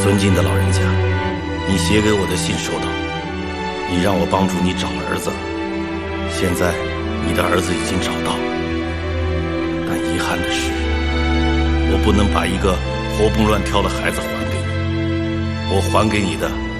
尊敬的老人家，你写给我的信收到，你让我帮助你找儿子，现在你的儿子已经找到，但遗憾的是，我不能把一个活蹦乱跳的孩子还给你，我还给你的